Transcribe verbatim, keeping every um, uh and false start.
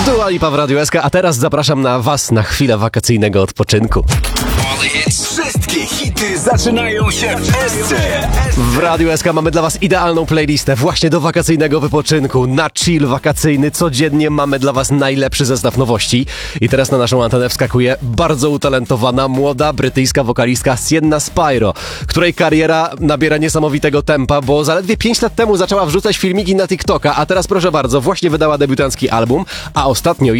Dua Lipa w Radiu S K, a teraz zapraszam na was na chwilę wakacyjnego odpoczynku. Wszystkie hity zaczynają się w S C. W Radiu S K mamy dla was idealną playlistę właśnie do wakacyjnego wypoczynku. Na chill wakacyjny codziennie mamy dla was najlepszy zestaw nowości. I teraz na naszą antenę wskakuje bardzo utalentowana, młoda brytyjska wokalistka Sienna Spyro, której kariera nabiera niesamowitego tempa, bo zaledwie pięć lat temu zaczęła wrzucać filmiki na TikToka, a teraz proszę bardzo, właśnie wydała debiutancki album, a ostatnio